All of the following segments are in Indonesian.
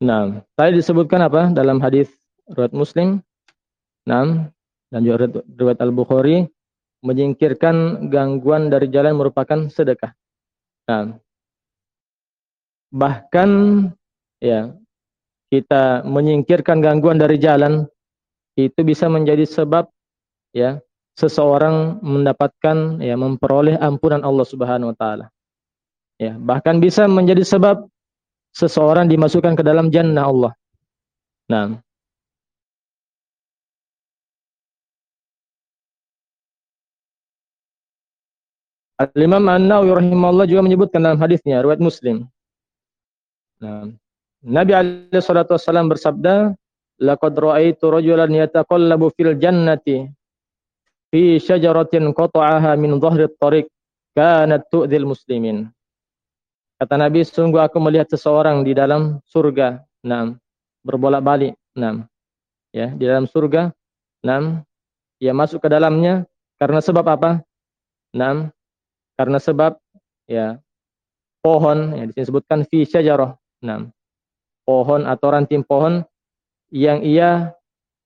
Nah, tadi disebutkan apa dalam hadis riwayat Muslim, nah, dan juga riwayat Al-Bukhari, menyingkirkan gangguan dari jalan merupakan sedekah. Nah, bahkan ya kita menyingkirkan gangguan dari jalan itu bisa menjadi sebab ya seseorang mendapatkan ya memperoleh ampunan Allah Subhanahu wa taala. Ya, bahkan bisa menjadi sebab seseorang dimasukkan ke dalam jannah Allah. Nah, Al-Imam An-Nawawi rahimahullah juga menyebutkan dalam hadisnya riwayat Muslim. Nah, Nabi alaihi salatu wasallam bersabda, "Laqad ra'aitu rajulan yataqallabu fil jannati fi syajaratin qata'aha min dhahri at-tariq kanat tu'dhil muslimin." Kata Nabi, sungguh aku melihat seseorang di dalam surga, nah, berbolak-balik, nah, ya, di dalam surga, nah, ia masuk ke dalamnya karena sebab apa? Nah, karena sebab ya pohon yang disebutkan fi syajarah, nah, pohon atau ranting pohon yang ia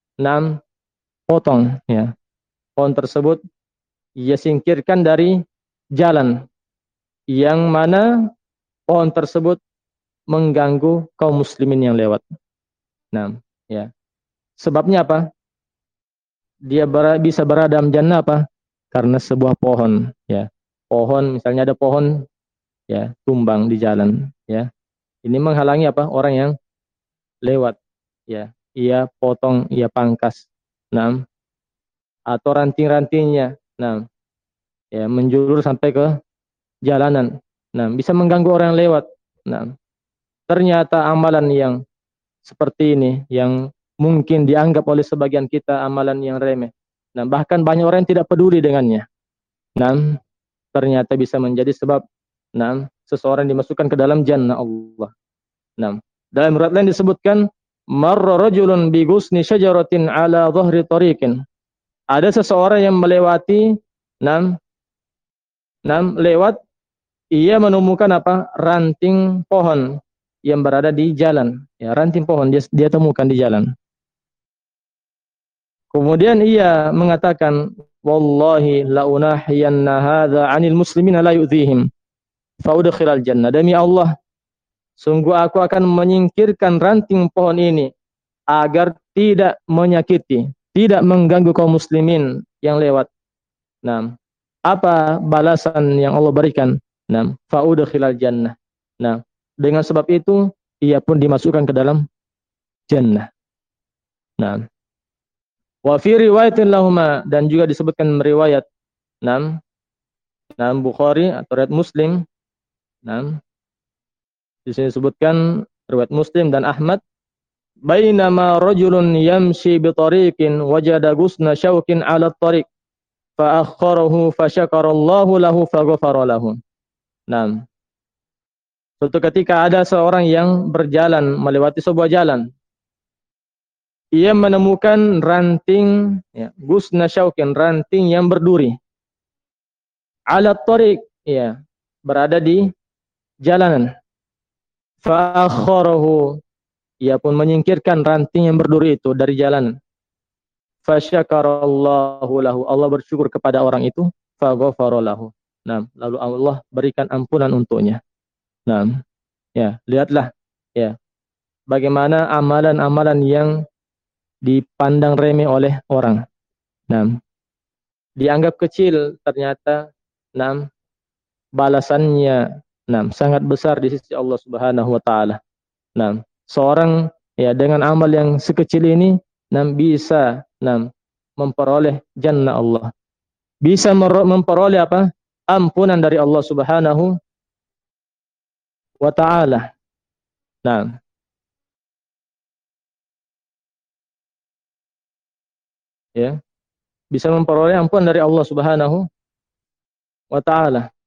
potong, ya. Pohon tersebut ia singkirkan dari jalan yang mana pohon tersebut mengganggu kaum muslimin yang lewat. Nah, ya. Sebabnya apa? Dia bisa berada dalam jannah apa? Karena sebuah pohon, ya. Pohon, misalnya ada pohon ya tumbang di jalan, ya. Ini menghalangi apa? Orang yang lewat, ya. Ia potong, ia pangkas. Nah, atau ranting-rantingnya. Nah, ya menjulur sampai ke jalanan. Nah, bisa mengganggu orang yang lewat. Nah, ternyata amalan yang seperti ini yang mungkin dianggap oleh sebagian kita amalan yang remeh. Nah, bahkan banyak orang yang tidak peduli dengannya. Nah, ternyata bisa menjadi sebab seseorang dimasukkan ke dalam jannah Allah. Nah, dalam riwayat lain disebutkan marra rajulun bi ghusni syajaratin ala dhahri tariqin. Ada seseorang yang melewati nam lewat ia menemukan apa? Ranting pohon yang berada di jalan. Ya, ranting pohon dia temukan di jalan. Kemudian ia mengatakan, "Wallahi la unahiyanna hadza 'anil muslimina la yu'dhihim fa udkhilal jannah." Demi Allah, sungguh aku akan menyingkirkan ranting pohon ini agar tidak menyakiti, tidak mengganggu kaum muslimin yang lewat. Nah, apa balasan yang Allah berikan? Nah, fa udkhilal jannah. Nah, dengan sebab itu ia pun dimasukkan ke dalam jannah. Nah, wa fi riwayatin lahuma dan juga disebutkan riwayat Nam Bukhari atau riwayat Muslim. Nam di sini disebutkan riwayat Muslim dan Ahmad, bainama rajulun yamshi bi tariqin wajada ghusna syaukin 'ala at-tariq fa akhkharahu fa syakarallahu lahu fa ghafara lahu. Nam, suatu ketika ada seorang yang berjalan melewati sebuah jalan. Ia menemukan ranting ya, ghusna syaukin, ranting yang berduri. 'Ala at-tariq, ya, berada di jalanan. Fa akhkharahu, ia pun menyingkirkan ranting yang berduri itu dari jalan. Fasyakarallahu lahu, Allah bersyukur kepada orang itu, faghafara lahu. Nah, lalu Allah berikan ampunan untuknya. Nah, ya, lihatlah ya, bagaimana amalan-amalan yang dipandang remeh oleh orang. Nah, dianggap kecil, ternyata balasannya sangat besar di sisi Allah Subhanahu wa taala. Nah, seorang ya dengan amal yang sekecil ini bisa memperoleh jannah Allah. Bisa memperoleh apa? Ampunan dari Allah Subhanahu wa taala. Nah, ya, bisa memperoleh ampunan dari Allah Subhanahu wa taala.